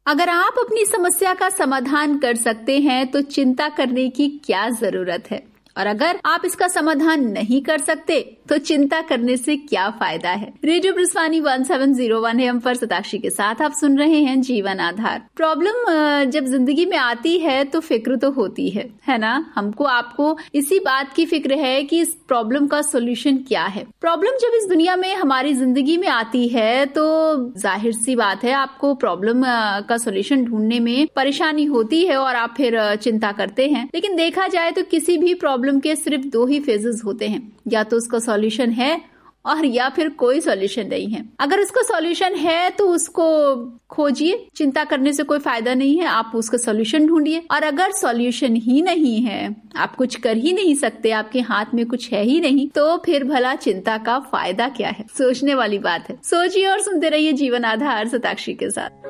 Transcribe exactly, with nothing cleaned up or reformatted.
अगर आप अपनी समस्या का समाधान कर सकते हैं तो चिंता करने की क्या जरूरत है, और अगर आप इसका समाधान नहीं कर सकते तो चिंता करने से क्या फायदा है। Radio ब्रिस्वानी one seven zero one M पर सताक्षी के साथ आप सुन रहे हैं जीवन आधार। प्रॉब्लम जब जिंदगी में आती है तो फिक्र तो होती है, है ना। हमको आपको इसी बात की फिक्र है कि इस प्रॉब्लम का सोल्यूशन क्या है। प्रॉब्लम जब इस दुनिया में हमारी जिंदगी में आती है तो जाहिर सी बात है आपको प्रॉब्लम का सोल्यूशन ढूंढने में परेशानी होती है और आप फिर चिंता करते हैं। लेकिन देखा जाए तो किसी भी प्रॉब्लम के सिर्फ दो ही फेजेस होते हैं, या तो उसका सॉल्यूशन है और या फिर कोई सॉल्यूशन नहीं है। अगर उसका सॉल्यूशन है तो उसको खोजिए, चिंता करने से कोई फायदा नहीं है, आप उसका सॉल्यूशन ढूंढिए। और अगर सॉल्यूशन ही नहीं है, आप कुछ कर ही नहीं सकते, आपके हाथ में कुछ है ही नहीं, तो फिर भला चिंता का फायदा क्या है। सोचने वाली बात है। सोचिए और सुनते रहिए जीवन आधार सताक्षी के साथ।